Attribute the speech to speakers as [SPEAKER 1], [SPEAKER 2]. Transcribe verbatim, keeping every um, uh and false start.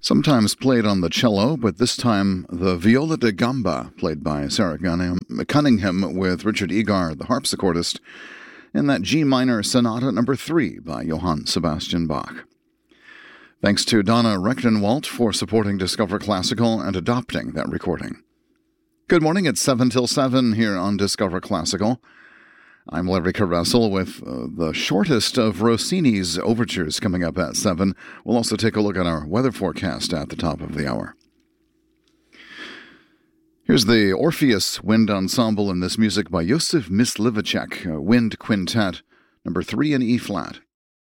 [SPEAKER 1] Sometimes played on the cello, but this time the viola da gamba, played by Sarah Cunningham with Richard Egar, the harpsichordist, in that G minor Sonata number three by Johann Sebastian Bach. Thanks to Donna Rechtenwalt for supporting Discover Classical and adopting that recording. Good morning, it's seven till seven here on Discover Classical. I'm Larry Caressel with uh, the shortest of Rossini's overtures coming up at seven. We'll also take a look at our weather forecast at the top of the hour. Here's the Orpheus Wind Ensemble in this music by Josef Myslivacek, Wind Quintet, number three in E-flat.